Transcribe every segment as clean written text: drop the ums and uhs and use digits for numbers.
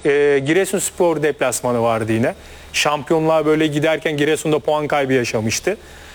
Giresunspor deplasmanı vardı yine. Şampiyonluğa böyle giderken Giresun'da puan kaybı yaşamıştı.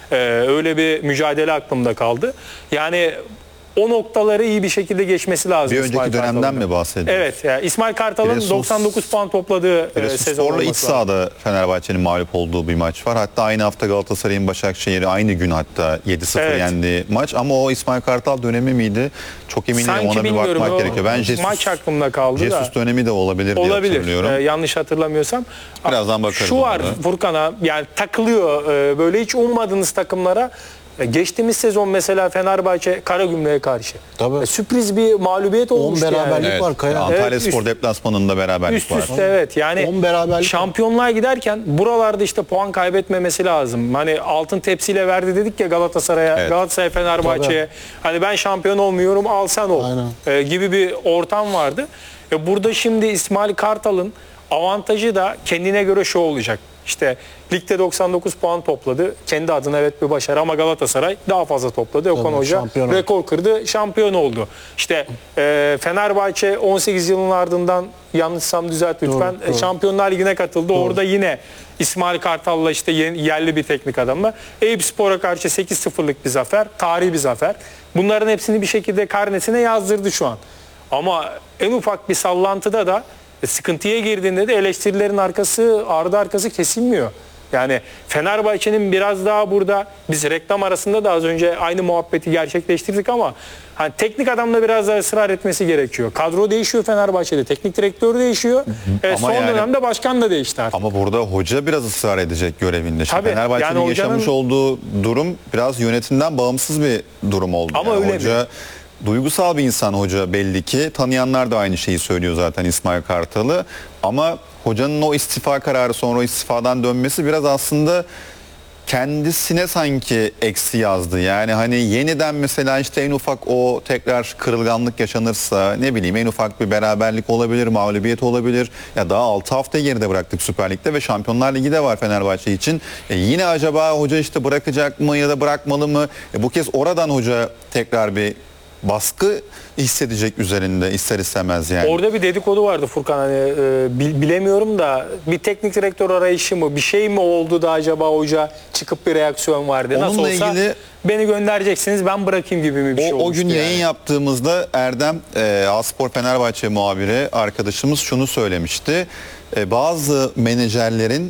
Öyle bir mücadele aklımda kaldı. Yani o noktaları iyi bir şekilde geçmesi lazım. Bir önceki dönemden mi bahsediyorsun? Evet. Yani İsmail Kartal'ın 99 puan topladığı sezon Spor'la iç olması sahada Fenerbahçe'nin mağlup olduğu bir maç var. Hatta aynı hafta Galatasaray'ın Başakşehir'i aynı gün hatta 7-0 yendiği maç. Ama o İsmail Kartal dönemi miydi? Çok emin değilim. Ona bir bakmak gerekiyor. Ben maç aklımda kaldı da. Jesus dönemi de olabilir diye hatırlıyorum. Yanlış hatırlamıyorsam. Birazdan bakarız. Şu var Furkan'a, yani takılıyor böyle hiç ummadığınız takımlara. Geçtiğimiz sezon mesela Fenerbahçe Karagümrük'e karşı. Sürpriz bir mağlubiyet olmuştu. 10 beraberlik var Kaya. Antalya Spor deplasmanında beraberlik var. Üst üste evet. Yani şampiyonluğa giderken buralarda işte puan kaybetmemesi lazım. Hani altın tepsiyle verdi dedik ya Galatasaray'a, Galatasaray Fenerbahçe'ye. Hani ben şampiyon olmuyorum, al sen ol gibi bir ortam vardı. Burada şimdi İsmail Kartal'ın avantajı da kendine göre şu olacak. İşte ligde 99 puan topladı. Kendi adına evet bir başarı ama Galatasaray daha fazla topladı. Okan Hoca rekor kırdı, şampiyon oldu. İşte Fenerbahçe 18 yılın ardından, yanlışsam düzelt lütfen, Şampiyonlar Ligi'ne katıldı. Orada yine İsmail Kartal'la işte yerli bir teknik adamla Eyüpspor'a karşı 8-0'lık bir zafer, tarihi bir zafer. Bunların hepsini bir şekilde karnesine yazdırdı şu an. Ama en ufak bir sallantıda da sıkıntıya girdiğinde de eleştirilerin ardı arkası kesilmiyor. Yani Fenerbahçe'nin biraz daha burada, biz reklam arasında da az önce aynı muhabbeti gerçekleştirdik ama hani teknik adamla biraz daha ısrar etmesi gerekiyor. Kadro değişiyor Fenerbahçe'de, teknik direktör değişiyor. Son dönemde başkan da değişti artık. Ama burada hoca biraz ısrar edecek görevinde. Fenerbahçe'nin yaşamış olduğu durum biraz yönetimden bağımsız bir durum oldu. Ama öyle hoca duygusal bir insan, hoca belli ki. Tanıyanlar da aynı şeyi söylüyor zaten İsmail Kartal'ı. Ama hocanın o istifa kararı, sonra o istifadan dönmesi biraz aslında kendisine sanki eksi yazdı. Yani hani yeniden mesela işte en ufak o tekrar kırılganlık yaşanırsa, ne bileyim en ufak bir beraberlik olabilir, mağlubiyet olabilir. Ya daha 6 hafta geride bıraktık Süper Lig'de ve Şampiyonlar Ligi de var Fenerbahçe için. Yine acaba hoca işte bırakacak mı ya da bırakmalı mı? Bu kez oradan hoca tekrar bir baskı hissedecek üzerinde ister istemez yani. Orada bir dedikodu vardı Furkan, hani bilemiyorum da bir teknik direktör arayışı mı, bir şey mi oldu da acaba hoca çıkıp bir reaksiyon vardı. Nasıl Onunla olsa ilgili beni göndereceksiniz, ben bırakayım gibi mi bir şey olmuştu. O gün yayın yaptığımızda Erdem Aspor Fenerbahçe muhabiri arkadaşımız şunu söylemişti. Bazı menajerlerin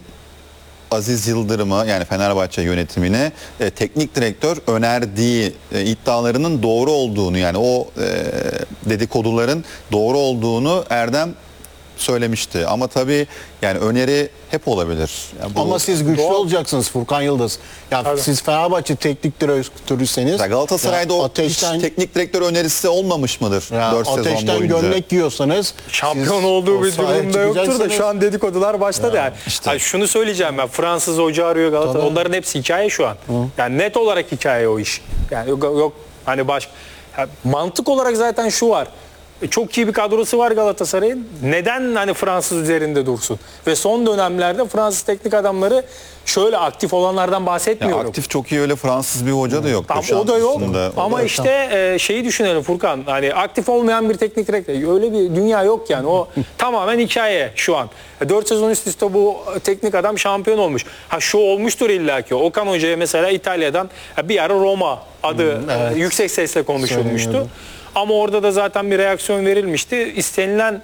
Aziz Yıldırım'a, yani Fenerbahçe yönetimine teknik direktör önerdiği iddialarının doğru olduğunu, yani o dedikoduların doğru olduğunu Erdem söylemişti. Ama tabii yani öneri hep olabilir. Yani ama siz güçlü olacaksınız Furkan Yıldız. Yani siz Fenerbahçe teknik direktörüyseniz, Galatasaray'da o teknik direktör önerisi olmamış mıdır 4 sezon boyunca? Ateşten gömlek yiyorsanız şampiyon olduğu bir durumda yoktur da şu an dedikodular başladı yani. Yani şunu söyleyeceğim ben, Fransız hoca arıyor Galatasaray. Onların hepsi hikaye şu an. Yani net olarak hikaye o iş. Yani yok hani mantık olarak zaten şu var. Çok iyi bir kadrosu var Galatasaray'ın. Neden hani Fransız üzerinde dursun? Ve son dönemlerde Fransız teknik adamları, şöyle aktif olanlardan bahsetmiyorum. Ya aktif çok iyi öyle Fransız bir hoca da yok. O da yok. Ama işte şeyi düşünelim Furkan. Hani aktif olmayan bir teknik direktör. Öyle bir dünya yok yani. O tamamen hikaye şu an. 4 sezon üst üste bu teknik adam şampiyon olmuş. Şu olmuştur illaki. Okan Hoca'ya mesela İtalya'dan bir ara Roma adı yüksek sesle konuşulmuştu. Ama orada da zaten bir reaksiyon verilmişti. İstenilen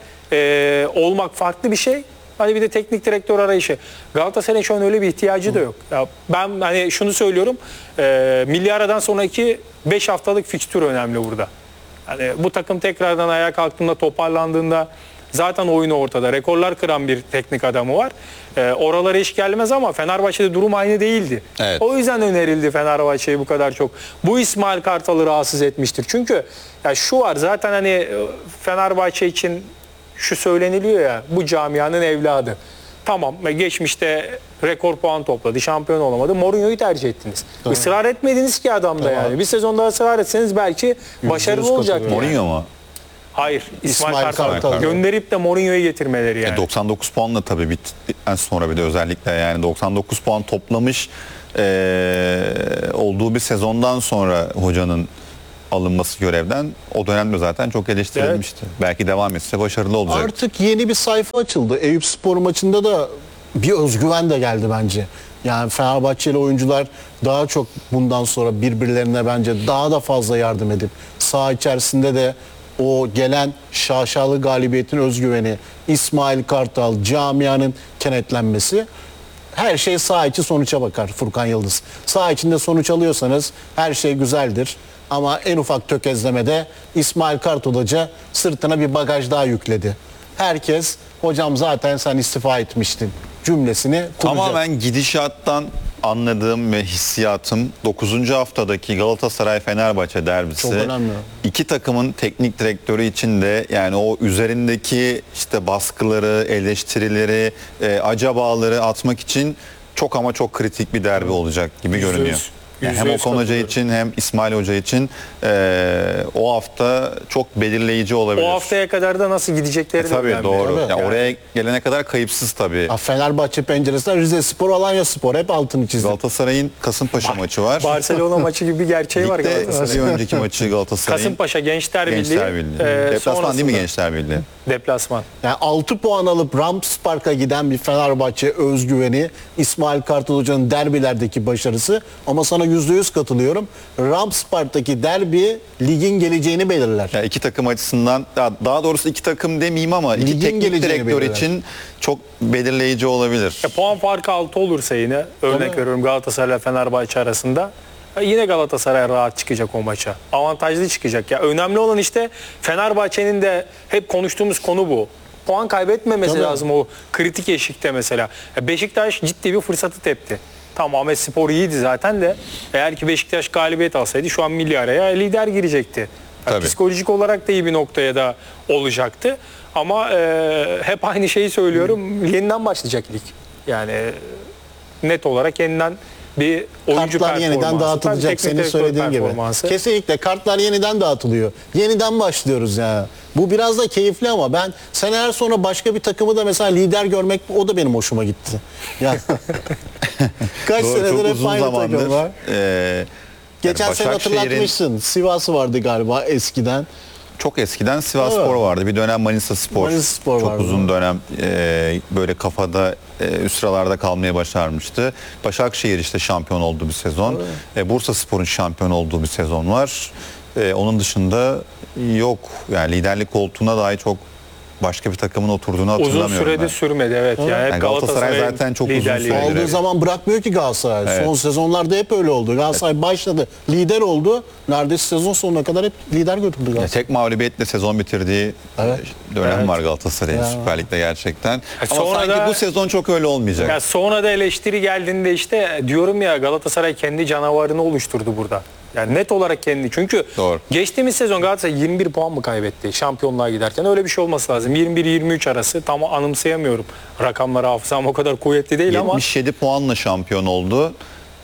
olmak farklı bir şey. Hani bir de teknik direktör arayışı. Galatasaray'ın şu an öyle bir ihtiyacı da yok. Ya ben hani şunu söylüyorum. Milli aradan sonraki 5 haftalık fikstür önemli burada. Hani bu takım tekrardan ayağa kalktığında, toparlandığında zaten oyunu ortada. Rekorlar kıran bir teknik adamı var. Oralara iş gelmez ama Fenerbahçe'de durum aynı değildi. Evet. O yüzden önerildi Fenerbahçe'yi bu kadar çok. Bu İsmail Kartal'ı rahatsız etmiştir. Çünkü ya şu var zaten, hani Fenerbahçe için şu söyleniliyor ya, bu camianın evladı. Tamam, geçmişte rekor puan topladı, şampiyon olamadı. Mourinho'yu tercih ettiniz. Israr etmediniz ki adamda yani. Bir sezon daha ısrar etseniz belki başarılı olacaktı. Mourinho mu? Hayır, İsmail Kartal. Gönderip de Mourinho'yu getirmeleri yani. 99 puanla tabii bittikten sonra bir de özellikle yani 99 puan toplamış olduğu bir sezondan sonra hocanın alınması görevden o dönemde zaten çok eleştirilmişti. Belki devam etse başarılı olacak. Artık yeni bir sayfa açıldı. Eyüpspor maçında da bir özgüven de geldi bence. Yani Fenerbahçeli oyuncular daha çok bundan sonra birbirlerine bence daha da fazla yardım edip saha içerisinde de o gelen şaşalı galibiyetin özgüveni, İsmail Kartal, camianın kenetlenmesi, her şey saha içi sonuça bakar Furkan Yıldız. Saha içinde sonuç alıyorsanız her şey güzeldir. Ama en ufak tökezlemede İsmail Kartal Hoca sırtına bir bagaj daha yükledi. Herkes hocam zaten sen istifa etmiştin cümlesini kuracak. Tamamen gidişattan anladığım ve hissiyatım 9. haftadaki Galatasaray-Fenerbahçe derbisi. Çok önemli. İki takımın teknik direktörü için de yani o üzerindeki işte baskıları, eleştirileri, acabaları atmak için çok ama çok kritik bir derbi olacak gibi görünüyor. Yani hem Okan Hoca için hem İsmail Hoca için o hafta çok belirleyici olabilir. O haftaya kadar da nasıl gidecekleri de Tabii önemli. doğru. Tabii. Yani oraya gelene kadar kayıpsız tabii. Fenerbahçe penceresinden Rizespor, Alanyaspor hep altını çizdi. Galatasaray'ın Kasımpaşa maçı var. Barcelona maçı gibi bir gerçeği var Ligde bir Galatasaray'ın. önceki maçı Galatasaray'ın Kasımpaşa Gençler Birliği. Gençler Birliği. Deplasman değil mi sonrasında- Gençler Birliği? Deplasman. Yani 6 puan alıp Rams Park'a giden bir Fenerbahçe özgüveni, İsmail Kartal Hoca'nın derbilerdeki başarısı, ama sana %100 katılıyorum. Rams Park'taki derbi ligin geleceğini belirler. Yani iki takım açısından daha doğrusu iki takım demeyeyim ama iki Ligin teknik geleceğini direktör belirler. için çok belirleyici olabilir. Puan farkı 6 olursa yine örnek Tabii. veriyorum Galatasaray ile Fenerbahçe arasında yine Galatasaray rahat çıkacak o maça. Avantajlı çıkacak. Ya önemli olan işte Fenerbahçe'nin de hep konuştuğumuz konu bu. Puan kaybetmemesi Tabii. lazım o kritik eşikte mesela. Ya Beşiktaş ciddi bir fırsatı tepti. Tamam, Ahmet Spor iyiydi zaten de eğer ki Beşiktaş galibiyet alsaydı şu an milli araya lider girecekti. Ya Tabii. psikolojik olarak da iyi bir noktaya da olacaktı. Ama hep aynı şeyi söylüyorum. Yeniden başlayacak lig. Yani net olarak yeniden bir oyuncu Kartlar yeniden performansı, dağıtılacak teknik senin direktör söylediğin gibi. performansı. Kesinlikle kartlar yeniden dağıtılıyor. Yeniden başlıyoruz ya. Bu biraz da keyifli ama ben seneler sonra başka bir takımı da mesela lider görmek, o da benim hoşuma gitti. Ya. Kaç Doğru, senedir çok hep uzun aynı zamandır. takım var. Geçen yani sene Başakşehir'in hatırlatmışsın. Sivas'ı vardı galiba eskiden. çok eskiden Sivas Evet. Spor vardı. Bir dönem Manisa Spor. Manisa Spor çok vardı. uzun dönem böyle kafada üst sıralarda kalmaya başarmıştı. Başakşehir işte şampiyon olduğu bir sezon. Bursa Spor'un şampiyon olduğu bir sezon var. Onun dışında yok. Yani liderlik koltuğuna dahi çok başka bir takımın oturduğunu Uzun hatırlamıyorum sürede ben. sürmedi evet. Yani hep Yani Galatasaray Galatasaray'ın zaten çok uzun liderliği. süredir. Aldığı Evet. zaman bırakmıyor ki Galatasaray. Evet. Son sezonlarda hep öyle oldu. Galatasaray başladı, lider oldu. Neredeyse sezon sonuna kadar hep lider götürdü Ya Galatasaray. tek mağlubiyetle sezon bitirdiği Evet. dönem Evet. var Galatasaray'ın Ya. Süper Lig'de gerçekten. Ama sonra sanki da- bu sezon çok öyle olmayacak. Ya sonra da eleştiri geldiğinde işte diyorum ya Galatasaray kendi canavarını oluşturdu burada. Yani net olarak kendi. Çünkü Doğru. geçtiğimiz sezon Galatasaray 21 puan mı kaybetti şampiyonluğa giderken? Öyle bir şey olması lazım. 21-23 arası, tam anımsayamıyorum. Rakamları, hafızam o kadar kuvvetli değil ama 77 puanla şampiyon oldu.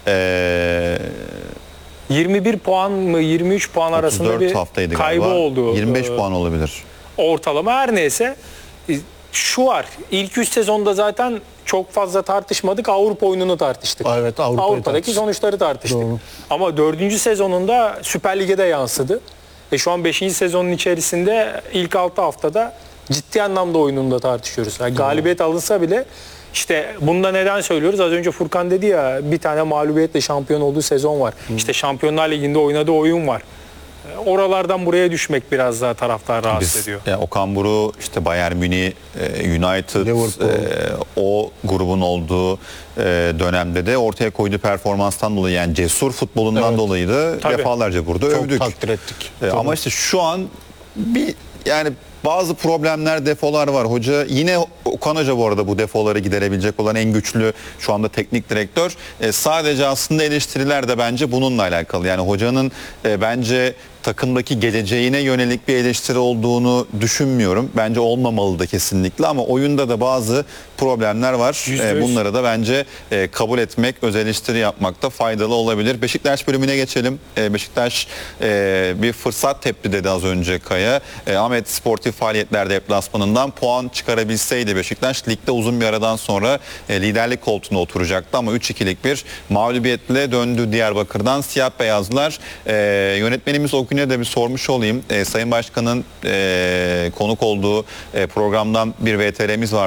21 puan mı 23 puan arasında 34 bir haftaydı kaybı galiba. oldu. 25 puan olabilir. Ortalama her neyse. Şu var. İlk 3 sezonda zaten çok fazla tartışmadık. Avrupa oyununu tartıştık. Evet, Avrupa'yı Avrupa'daki tartıştık. sonuçları tartıştık. Doğru. Ama 4. sezonunda Süper Lig'e de yansıdı. Ve şu an 5. sezonun içerisinde ilk 6 haftada ciddi anlamda oyununu da tartışıyoruz. Yani galibiyet alınsa bile işte bunu da neden söylüyoruz? Az önce Furkan dedi ya, bir tane mağlubiyetle şampiyon olduğu sezon var. İşte Şampiyonlar Ligi'nde oynadığı oyun var. Oralardan buraya düşmek biraz daha taraftar rahatsız ediyor. Okan Buruk, işte Bayern Münih, United, Liverpool. o grubun olduğu dönemde de ortaya koyduğu performanstan dolayı, yani cesur futbolundan Evet. dolayı da Tabii. defalarca burada Çok övdük. takdir ettik. Ama işte şu an bir yani bazı problemler, defolar var. Hoca yine Okan Hoca bu arada bu defoları giderebilecek olan en güçlü şu anda teknik direktör. Sadece aslında eleştiriler de bence bununla alakalı. Yani hocanın bence takımdaki geleceğine yönelik bir eleştiri olduğunu düşünmüyorum. Bence olmamalı da kesinlikle, ama oyunda da bazı problemler var. %100. Bunları da bence kabul etmek, öz eleştiri yapmakta faydalı olabilir. Beşiktaş bölümüne geçelim. Beşiktaş bir fırsat tepti dedi az önce Kaya. Ahmet sportif faaliyetler deplasmanından puan çıkarabilseydi Beşiktaş ligde uzun bir aradan sonra liderlik koltuğuna oturacaktı ama 3-2'lik bir mağlubiyetle döndü Diyarbakır'dan. Siyah beyazlar. Yönetmenimiz o güne de bir sormuş olayım. Sayın Başkan'ın konuk olduğu programdan bir VTR'miz var.